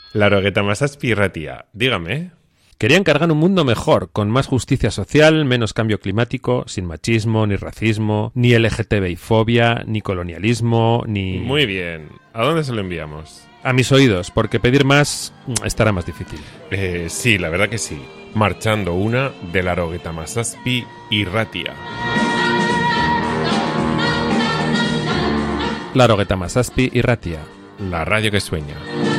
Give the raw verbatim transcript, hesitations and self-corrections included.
Larogueta Masazpi irratia, dígame. Querían cargar un mundo mejor, con más justicia social, menos cambio climático, sin machismo, ni racismo, ni L G T B I fobia, ni colonialismo, ni... Muy bien. ¿A dónde se lo enviamos? A mis oídos, porque pedir más estará más difícil. Eh, sí, la verdad que sí. Marchando una de Larogueta Masazpi irratia. Larogueta Masazpi irratia. La radio que sueña.